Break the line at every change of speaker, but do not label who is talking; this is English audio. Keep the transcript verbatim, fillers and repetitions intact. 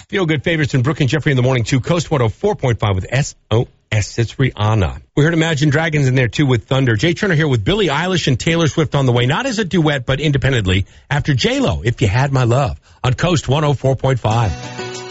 Feel Good Favorites and Brooke and Jeffrey in the morning too. Coast one oh four point five with S O S. It's Rihanna. We heard Imagine Dragons in there too with Thunder. Jay Turner here with Billie Eilish and Taylor Swift on the way. Not as a duet, but independently after J-Lo, If You Had My Love on Coast one oh four point five.